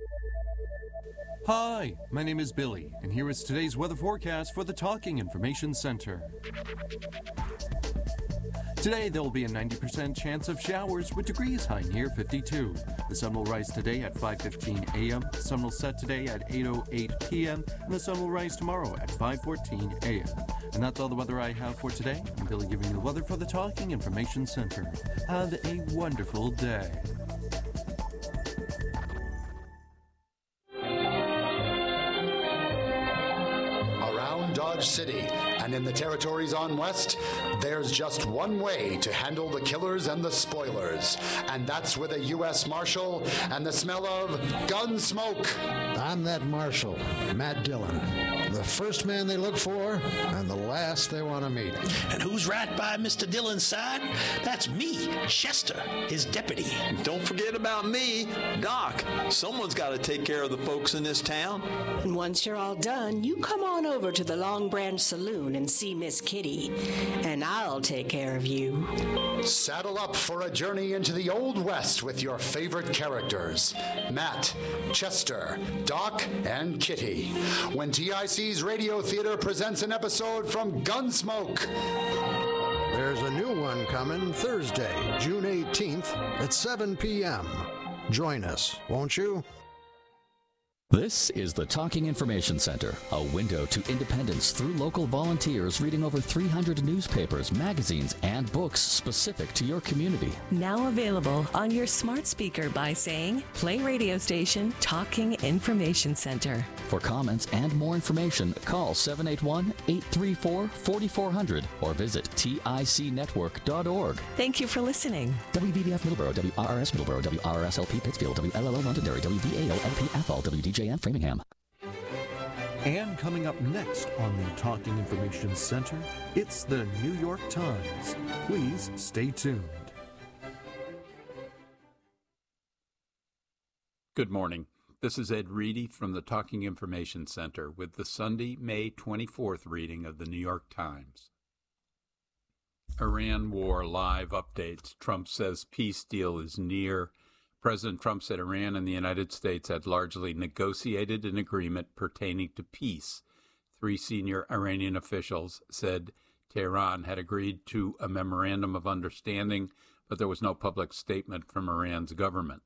Hi, my name is Billy, and here is today's weather forecast for the Talking Information Center. Today, there will be a 90% chance of showers with degrees high near 52. The sun will rise today at 5:15 a.m., the sun will set today at 8:08 p.m., and the sun will rise tomorrow at 5:14 a.m. And that's all the weather I have for today. I'm Billy giving you the weather for the Talking Information Center. Have a wonderful day. Dodge City and in the territories on west, there's just one way to handle the killers and the spoilers, and that's with a U.S. Marshal and the smell of gun smoke. I'm that Marshal, Matt Dillon, the first man they look for and the last they want to meet. And who's right by Mr. Dillon's side? That's me, Chester, his deputy. Don't forget about me, Doc. Someone's got to take care of the folks in this town. And once you're all done, you come on over to the Long Branch Saloon and see Miss Kitty, and I'll take care of you. Saddle up for a journey into the Old West with your favorite characters, Matt, Chester, Doc, and Kitty, when TIC's Radio Theater presents an episode from Gunsmoke. There's a new one coming Thursday, June 18th at 7 p.m. Join us, won't you? This is the Talking Information Center, a window to independence through local volunteers reading over 300 newspapers, magazines, and books specific to your community. Now available on your smart speaker by saying, play radio station Talking Information Center. For comments and more information, call 781-834-4400 or visit ticnetwork.org. Thank you for listening. WVBF Middleborough, WRRS Middleborough, WRSLP Pittsfield, WLLO Londonderry, WVAO-LP Athol, WDJM Framingham. And coming up next on the Talking Information Center, it's the New York Times. Please stay tuned. Good morning. This is Ed Reedy from the Talking Information Center with the Sunday, May 24th reading of the New York Times. Iran war live updates. Trump says peace deal is near. President Trump said Iran and the United States had largely negotiated an agreement pertaining to peace. 3 senior Iranian officials said Tehran had agreed to a memorandum of understanding, but there was no public statement from Iran's government.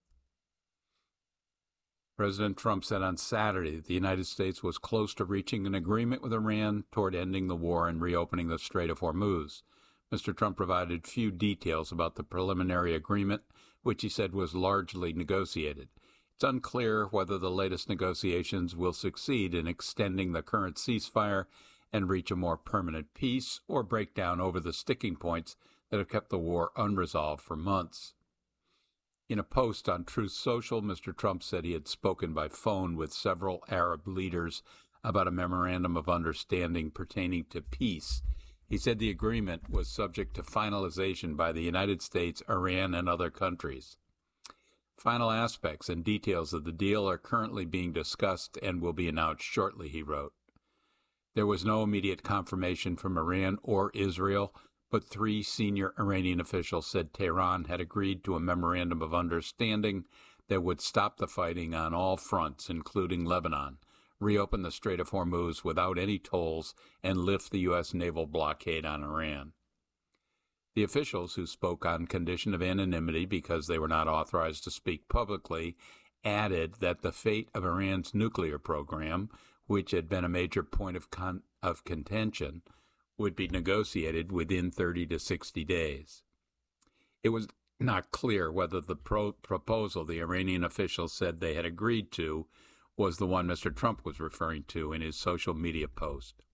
President Trump said on Saturday that the United States was close to reaching an agreement with Iran toward ending the war and reopening the Strait of Hormuz. Mr. Trump provided few details about the preliminary agreement, which he said was largely negotiated. It's unclear whether the latest negotiations will succeed in extending the current ceasefire and reach a more permanent peace, or break down over the sticking points that have kept the war unresolved for months. In a post on Truth Social, Mr. Trump said he had spoken by phone with several Arab leaders about a memorandum of understanding pertaining to peace. He said the agreement was subject to finalization by the United States, Iran, and other countries. Final aspects and details of the deal are currently being discussed and will be announced shortly, he wrote. There was no immediate confirmation from Iran or Israel, but 3 senior Iranian officials said Tehran had agreed to a memorandum of understanding that would stop the fighting on all fronts, including Lebanon, reopen the Strait of Hormuz without any tolls, and lift the U.S. naval blockade on Iran. The officials, who spoke on condition of anonymity because they were not authorized to speak publicly, added that the fate of Iran's nuclear program, which had been a major point of contention, would be negotiated within 30 to 60 days. It was not clear whether the proposal the Iranian officials said they had agreed to was the one Mr. Trump was referring to in his social media post.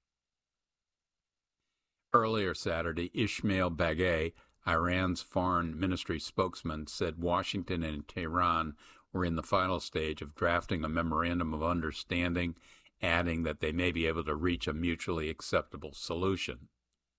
Earlier Saturday, Ismail Baghei, Iran's foreign ministry spokesman, said Washington and Tehran were in the final stage of drafting a memorandum of understanding, adding that they may be able to reach a mutually acceptable solution.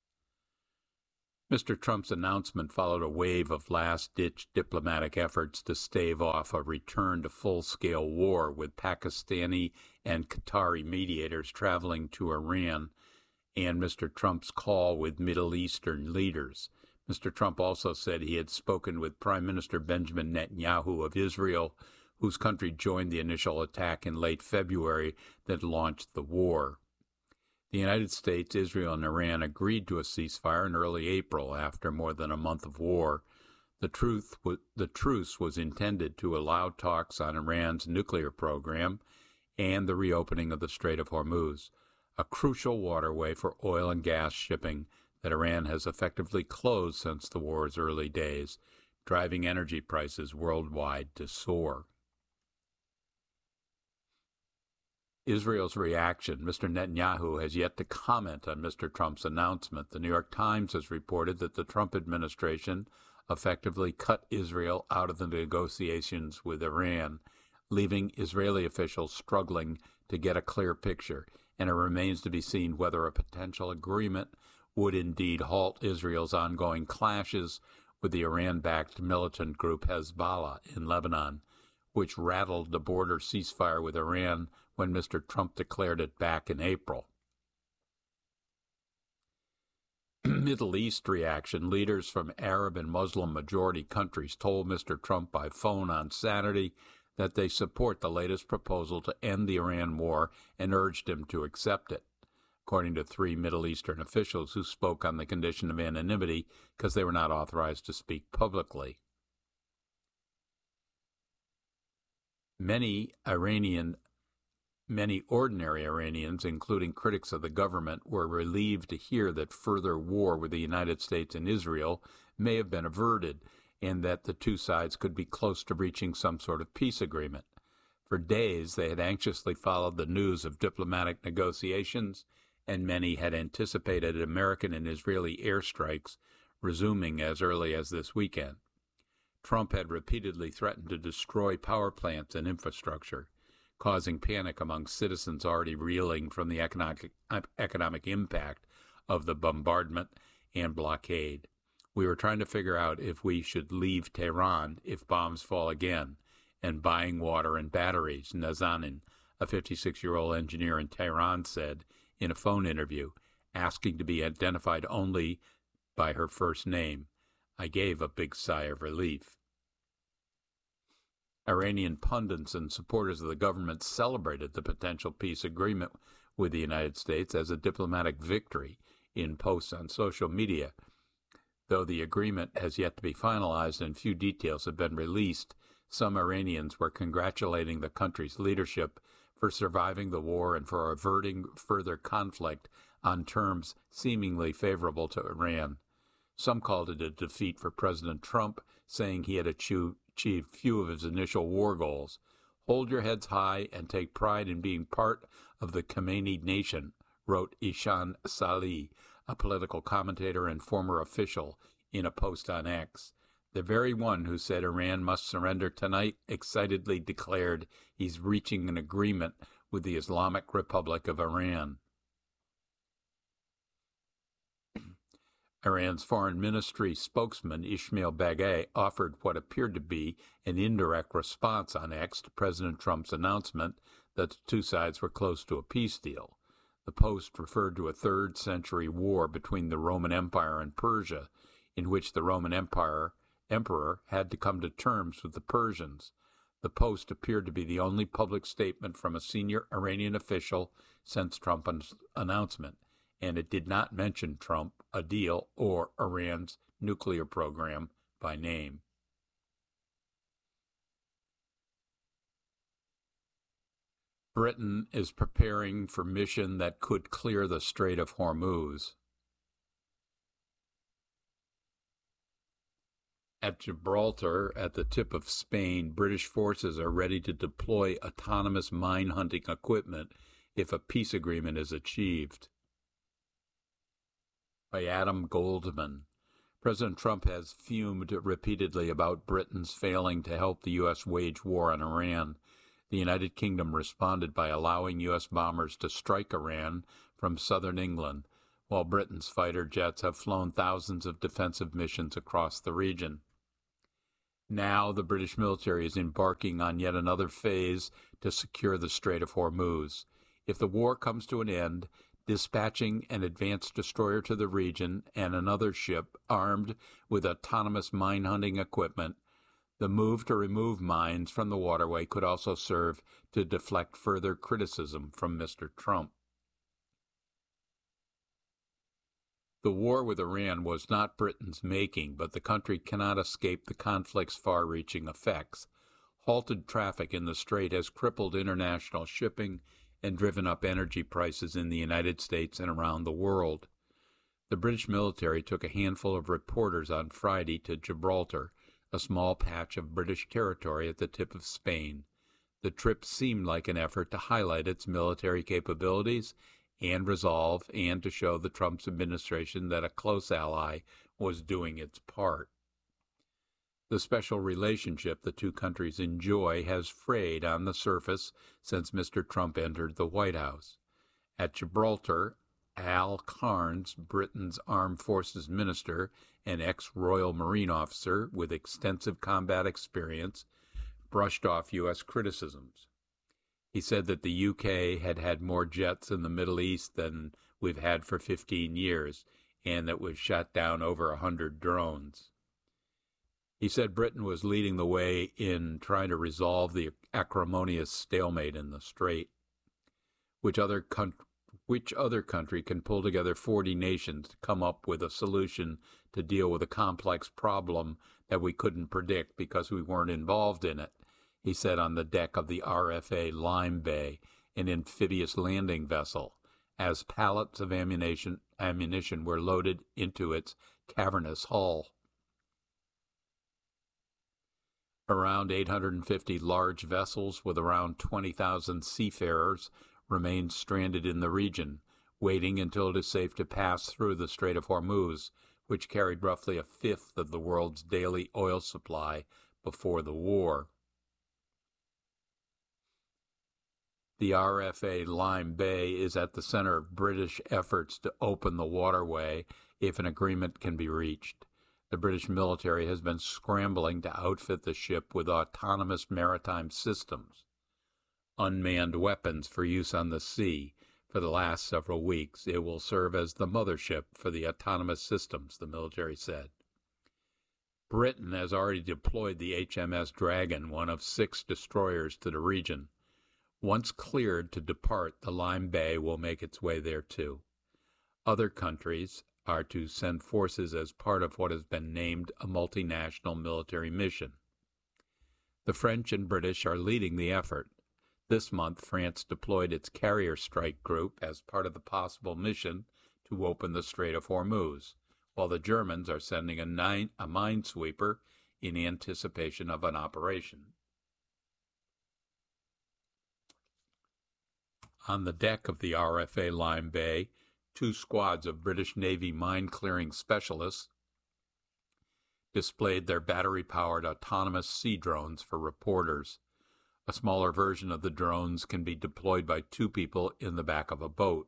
Mr. Trump's announcement followed a wave of last-ditch diplomatic efforts to stave off a return to full-scale war, with Pakistani and Qatari mediators traveling to Iran, and Mr. Trump's call with Middle Eastern leaders. Mr. Trump also said he had spoken with Prime Minister Benjamin Netanyahu of Israel, whose country joined the initial attack in late February that launched the war. The United States, Israel, and Iran agreed to a ceasefire in early April after more than a month of war. The truce was intended to allow talks on Iran's nuclear program and the reopening of the Strait of Hormuz, a crucial waterway for oil and gas shipping that Iran has effectively closed since the war's early days, driving energy prices worldwide to soar. Israel's reaction. Mr. Netanyahu has yet to comment on Mr. Trump's announcement. The New York Times has reported that the Trump administration effectively cut Israel out of the negotiations with Iran, leaving Israeli officials struggling to get a clear picture, and it remains to be seen whether a potential agreement would indeed halt Israel's ongoing clashes with the Iran-backed militant group Hezbollah in Lebanon, which rattled the border ceasefire with Iran when Mr. Trump declared it back in April. Middle East reaction. Leaders from Arab and Muslim-majority countries told Mr. Trump by phone on Saturday that they support the latest proposal to end the Iran war and urged him to accept it, according to 3 Middle Eastern officials who spoke on the condition of anonymity because they were not authorized to speak publicly. Many ordinary Iranians, including critics of the government, were relieved to hear that further war with the United States and Israel may have been averted and that the two sides could be close to reaching some sort of peace agreement. For days, they had anxiously followed the news of diplomatic negotiations, and many had anticipated American and Israeli airstrikes resuming as early as this weekend. Trump had repeatedly threatened to destroy power plants and infrastructure, causing panic among citizens already reeling from the economic impact of the bombardment and blockade. We were trying to figure out if we should leave Tehran if bombs fall again, and buying water and batteries, Nazanin, a 56-year-old engineer in Tehran, said in a phone interview, asking to be identified only by her first name. I gave a big sigh of relief. Iranian pundits and supporters of the government celebrated the potential peace agreement with the United States as a diplomatic victory in posts on social media. Though the agreement has yet to be finalized and few details have been released, some Iranians were congratulating the country's leadership for surviving the war and for averting further conflict on terms seemingly favorable to Iran. Some called it a defeat for President Trump, saying he had achieved few of his initial war goals. Hold your heads high and take pride in being part of the Khamenei nation, wrote Ishan Salih, a political commentator and former official, in a post on X. The very one who said Iran must surrender tonight excitedly declared he's reaching an agreement with the Islamic Republic of Iran. Iran's foreign ministry spokesman Ismail Baghei offered what appeared to be an indirect response on X to President Trump's announcement that the two sides were close to a peace deal. The post referred to a 3rd century war between the Roman Empire and Persia, in which the Roman emperor had to come to terms with the Persians. The post appeared to be the only public statement from a senior Iranian official since Trump's announcement, and it did not mention Trump, a deal, or Iran's nuclear program by name. Britain is preparing for mission that could clear the Strait of Hormuz. At Gibraltar, at the tip of Spain, British forces are ready to deploy autonomous mine-hunting equipment if a peace agreement is achieved. By Adam Goldman. President Trump has fumed repeatedly about Britain's failing to help the U.S. wage war on Iran. The United Kingdom responded by allowing U.S. bombers to strike Iran from southern England, while Britain's fighter jets have flown thousands of defensive missions across the region. Now the British military is embarking on yet another phase to secure the Strait of Hormuz. If the war comes to an end, dispatching an advanced destroyer to the region and another ship armed with autonomous mine-hunting equipment, The move to remove mines from the waterway could also serve to deflect further criticism from Mr. Trump. The war with Iran was not Britain's making, but the country cannot escape the conflict's far-reaching effects. Halted traffic in the strait has crippled international shipping and driven up energy prices in the United States and around the world. The British military took a handful of reporters on Friday to Gibraltar, a small patch of British territory at the tip of Spain. The trip seemed like an effort to highlight its military capabilities and resolve, and to show the Trump administration that a close ally was doing its part. The special relationship the two countries enjoy has frayed on the surface since Mr. Trump entered the White House. At Gibraltar, Al Carnes, Britain's Armed Forces Minister and ex-Royal Marine officer with extensive combat experience, brushed off U.S. criticisms. He said that the UK had had more jets in the Middle East than we've had for 15 years, and that we've shot down over 100 drones. He said Britain was leading the way in trying to resolve the acrimonious stalemate in the strait. Which other country can pull together 40 nations to come up with a solution to deal with a complex problem that we couldn't predict because we weren't involved in it? He said on the deck of the RFA Lime Bay, an amphibious landing vessel, as pallets of ammunition were loaded into its cavernous hull. Around 850 large vessels with around 20,000 seafarers remain stranded in the region, waiting until it is safe to pass through the Strait of Hormuz, which carried roughly a fifth of the world's daily oil supply before the war. The RFA Lime Bay is at the center of British efforts to open the waterway if an agreement can be reached. The British military has been scrambling to outfit the ship with autonomous maritime systems, unmanned weapons for use on the sea. For the last several weeks, it will serve as the mothership for the autonomous systems, the military said. Britain has already deployed the HMS Dragon, one of 6 destroyers, to the region. Once cleared to depart, the Lime Bay will make its way there too. Other countries are to send forces as part of what has been named a multinational military mission. The French and British are leading the effort. This month, France deployed its Carrier Strike Group as part of the possible mission to open the Strait of Hormuz, while the Germans are sending a minesweeper in anticipation of an operation. On the deck of the RFA Lime Bay, 2 squads of British Navy mine-clearing specialists displayed their battery-powered autonomous sea drones for reporters. A smaller version of the drones can be deployed by 2 people in the back of a boat.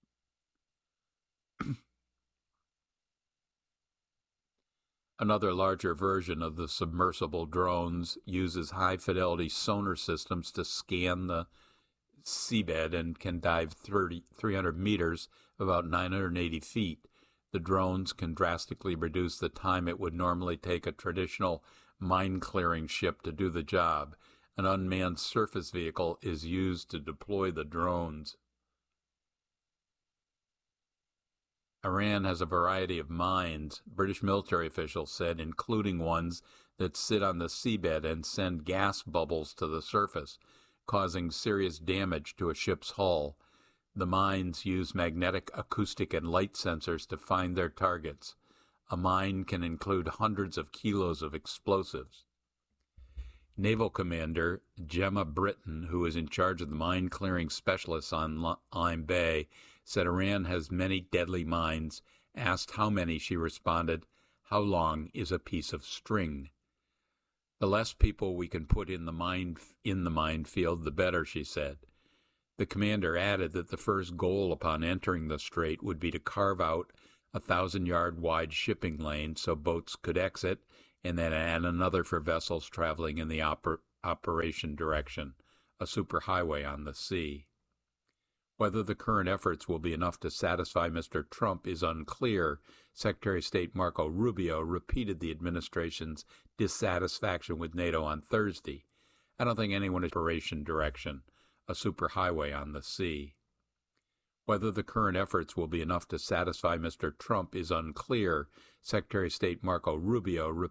Another larger version of the submersible drones uses high-fidelity sonar systems to scan the seabed and can dive 300 meters, about 980 feet. The drones can drastically reduce the time it would normally take a traditional mine-clearing ship to do the job. An unmanned surface vehicle is used to deploy the drones. Iran has a variety of mines, British military officials said, including ones that sit on the seabed and send gas bubbles to the surface, causing serious damage to a ship's hull. The mines use magnetic, acoustic, and light sensors to find their targets. A mine can include hundreds of kilos of explosives. Naval Commander Gemma Britton, who is in charge of the mine-clearing specialists on Lime Bay, said Iran has many deadly mines. Asked how many, she responded, "How long is a piece of string?" "The less people we can put in the minefield, the better," she said. The commander added that the first goal upon entering the strait would be to carve out a 1,000-yard wide shipping lane so boats could exit, and then add another for vessels traveling in the operation direction, a superhighway on the sea. Whether the current efforts will be enough to satisfy Mr. Trump is unclear. Secretary of State Marco Rubio repeated the administration's dissatisfaction with NATO on Thursday. I don't think anyone is operation direction, a superhighway on the sea. Whether the current efforts will be enough to satisfy Mr. Trump is unclear. Secretary of State Marco Rubio